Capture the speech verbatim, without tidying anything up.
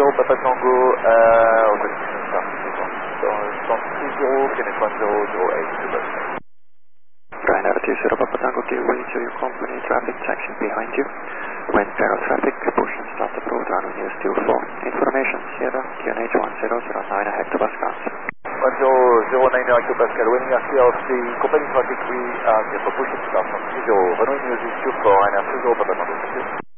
Papa Tango, uh, requesting start three zero, Kenneth one zero zero eight, Quebec. Ryanair two zero Papa Tango, give way to your company, traffic section behind you. When parallel traffic, push and start approach runway news two four. Information, Sierra, Q N H one zero zero nine hectopascals. one zero zero nine hectopascal, when we are clear of the company traffic, we are the push and start from three zero, runway news is two four, Ryanair two zero Papa Tango.